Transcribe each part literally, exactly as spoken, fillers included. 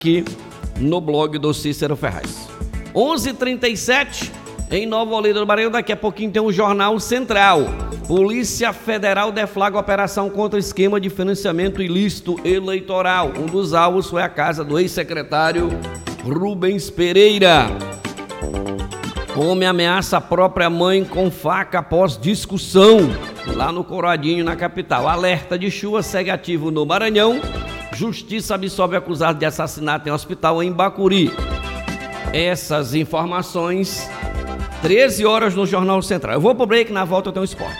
aqui no blog do Cícero Ferraz. onze e trinta e sete em Nova Olinda do Maranhão. Daqui a pouquinho tem o Jornal Central. Polícia Federal deflagra operação contra esquema de financiamento ilícito eleitoral. Um dos alvos foi a casa do ex-secretário Rubens Pereira. Homem ameaça a própria mãe com faca após discussão lá no Coroadinho, na capital. Alerta de chuva segue ativo no Maranhão. Justiça absolve acusado de assassinato em hospital em Bacuri. Essas informações, treze horas no Jornal Central. Eu vou pro break, na volta eu tenho um esporte.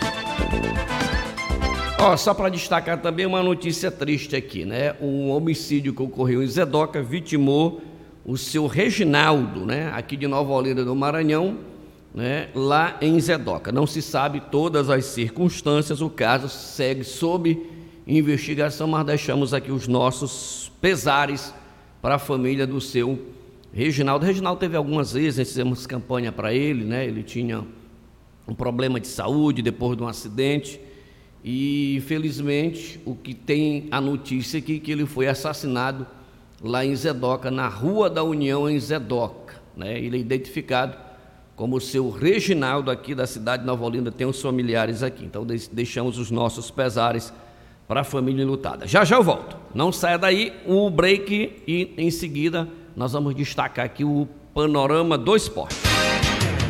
Ó, só para destacar também uma notícia triste aqui, né? Um homicídio que ocorreu em Zedoca vitimou o seu Reginaldo, né? Aqui de Nova Olinda do Maranhão, né? Lá em Zedoca. Não se sabe todas as circunstâncias, o caso segue sob investigação, mas deixamos aqui os nossos pesares para a família do seu Reginaldo. Reginaldo teve algumas vezes, fizemos campanha para ele, né? Ele tinha um problema de saúde depois de um acidente e, infelizmente, o que tem a notícia aqui é que ele foi assassinado lá em Zedoca, na Rua da União, em Zedoca, né? Ele é identificado como o seu Reginaldo aqui da cidade de Nova Olinda, tem os familiares aqui. Então, deixamos os nossos pesares para a família enlutada. Já já eu volto. Não saia daí, o break e em seguida nós vamos destacar aqui o panorama do esporte.